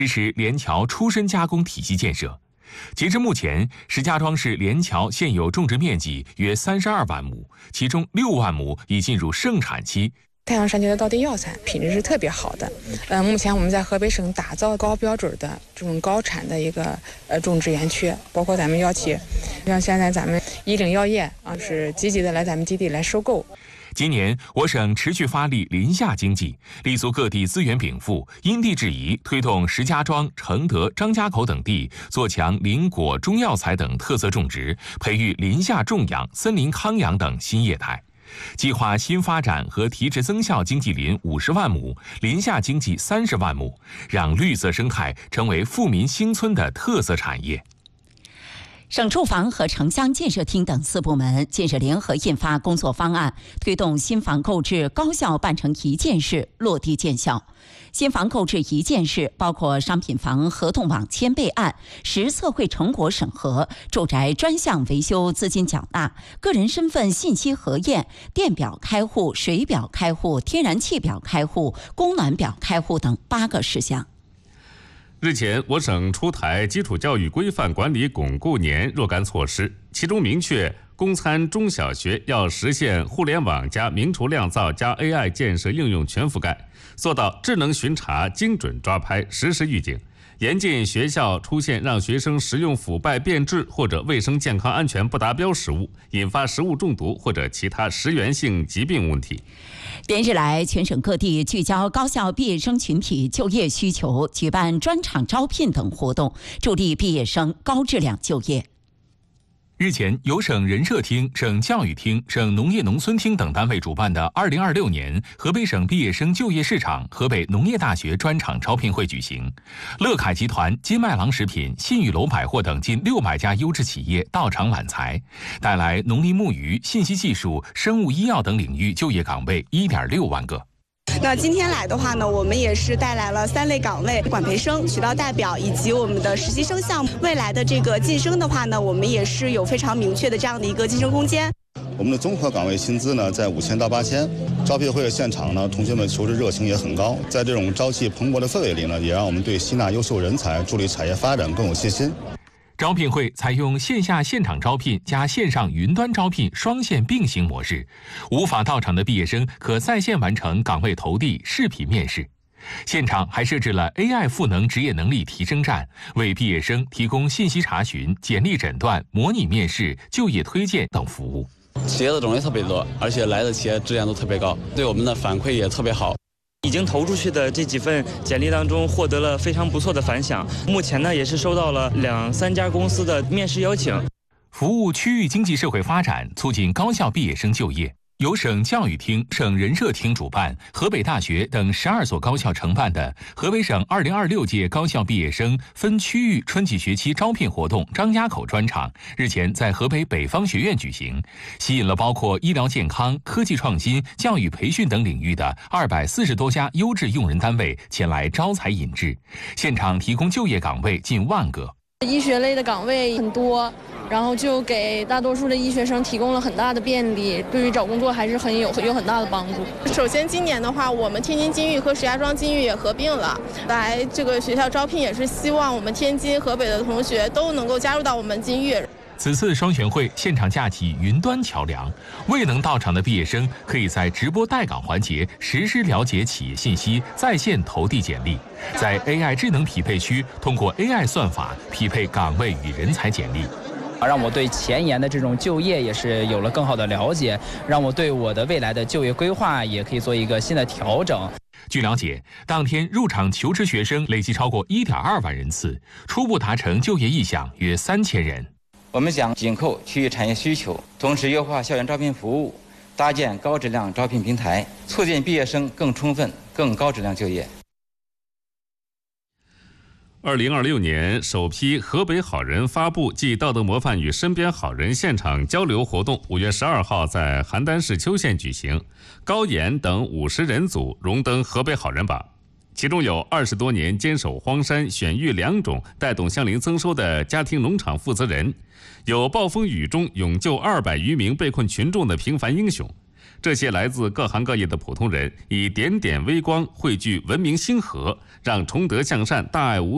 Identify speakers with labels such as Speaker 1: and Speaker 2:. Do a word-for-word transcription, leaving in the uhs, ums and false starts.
Speaker 1: 支持联侨出深加工体系建设。截至目前，石家庄市联侨现有种植面积约三十二万亩，其中六万亩已进入盛产期。
Speaker 2: 太阳山区的稻地药材品质是特别好的，呃，目前我们在河北省打造高标准的这种高产的一个呃种植园区，包括咱们药企，像现在咱们医领药业啊是积极的来咱们基地来收购。
Speaker 1: 今年，我省持续发力林下经济，立足各地资源禀赋，因地制宜，推动石家庄、承德、张家口等地做强林果、中药材等特色种植，培育林下种养、森林康养等新业态。计划新发展和提质增效经济林五十万亩，林下经济三十万亩，让绿色生态成为富民兴村的特色产业。
Speaker 3: 省住房和城乡建设厅等四部门建设联合印发工作方案，推动新房购置高效办成一件事，落地见效。新房购置一件事包括商品房合同网签备案、实测绘成果审核、住宅专项维修资金缴纳、个人身份信息核验、电表开户、水表开户、天然气表开户、供暖表开户等八个事项。
Speaker 4: 日前，我省出台基础教育规范管理巩固年若干措施，其中明确公参中小学要实现互联网加明厨亮灶加 A I 建设应用全覆盖，做到智能巡查、精准抓拍、实时预警，严禁学校出现让学生食用腐败变质或者卫生健康安全不达标食物，引发食物中毒或者其他食源性疾病问题。
Speaker 3: 连日来，全省各地聚焦高校毕业生群体就业需求，举办专场招聘等活动，助力毕业生高质量就业。
Speaker 1: 日前，由省人社厅、省教育厅、省农业农村厅等单位主办的二零二六年河北省毕业生就业市场河北农业大学专场招聘会举行。乐凯集团、金麦郎食品、信誉楼百货等近六百家优质企业到场揽才，带来农林牧渔、信息技术、生物医药等领域就业岗位一点六万个。
Speaker 5: 那今天来的话呢，我们也是带来了三类岗位：管培生、渠道代表以及我们的实习生项目。未来的这个晋升的话呢，我们也是有非常明确的这样的一个晋升空间。
Speaker 6: 我们的综合岗位薪资呢在五千到八千。招聘会的现场呢，同学们求职热情也很高。在这种朝气蓬勃的氛围里呢，也让我们对吸纳优秀人才、助力产业发展更有信心。
Speaker 1: 招聘会采用线下现场招聘加线上云端招聘双线并行模式，无法到场的毕业生可在线完成岗位投递、视频面试。现场还设置了 A I 赋能职业能力提升站，为毕业生提供信息查询、简历诊断、模拟面试、就业推荐等服务。
Speaker 7: 企业的种类特别多，而且来的企业质量都特别高，对我们的反馈也特别好。
Speaker 8: 已经投出去的这几份简历当中获得了非常不错的反响，目前呢也是收到了两三家公司的面试邀请。
Speaker 1: 服务区域经济社会发展，促进高校毕业生就业。由省教育厅、省人社厅主办，河北大学等十二所高校承办的河北省二零二六届高校毕业生分区域春季学期招聘活动张家口专场日前在河北北方学院举行，吸引了包括医疗健康、科技创新、教育培训等领域的二百四十多家优质用人单位前来招才引智，现场提供就业岗位近万个。
Speaker 9: 医学类的岗位很多，然后就给大多数的医学生提供了很大的便利，对于找工作还是很有有很大的帮助。
Speaker 10: 首先今年的话，我们天津金域和石家庄金域也合并了，来这个学校招聘也是希望我们天津、河北的同学都能够加入到我们金域。
Speaker 1: 此次双选会现场架起云端桥梁，未能到场的毕业生可以在直播待岗环节实时了解企业信息，在线投递简历，在 A I 智能匹配区通过 A I 算法匹配岗位与人才简历，
Speaker 11: 让我对前沿的这种就业也是有了更好的了解，让我对我的未来的就业规划也可以做一个新的调整。
Speaker 1: 据了解，当天入场求职学生累计超过 一点二万人次，初步达成就业意向约三千人。
Speaker 12: 我们将紧扣区域产业需求，同时优化校园招聘服务，搭建高质量招聘平台，促进毕业生更充分、更高质量就业。
Speaker 4: 二零二六年首批河北好人发布暨道德模范与身边好人现场交流活动，五月十二号在邯郸市邱县举行，高岩等五十人组荣登河北好人榜。其中有二十多年坚守荒山、选育良种、带动乡邻增收的家庭农场负责人，有暴风雨中勇救二百余名被困群众的平凡英雄。这些来自各行各业的普通人，以点点微光汇聚文明星河，让崇德向善、大爱无